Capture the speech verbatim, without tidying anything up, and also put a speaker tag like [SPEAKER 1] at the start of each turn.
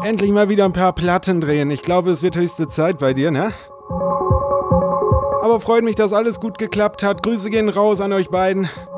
[SPEAKER 1] Endlich mal wieder ein paar Platten drehen. Ich glaube, es wird höchste Zeit bei dir, ne? Aber freut mich, dass alles gut geklappt hat. Grüße gehen raus an euch beiden.